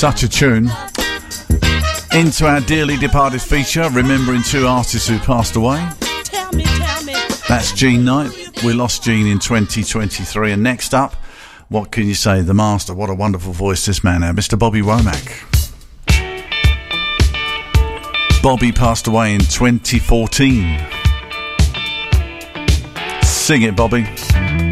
Such a tune. Into our dearly departed feature, remembering two artists who passed away. That's Gene Knight. We lost Gene in 2023. And next up, what can you say? The master. What a wonderful voice this man had, Mr. Bobby Womack. Bobby passed away in 2014. Sing it, Bobby.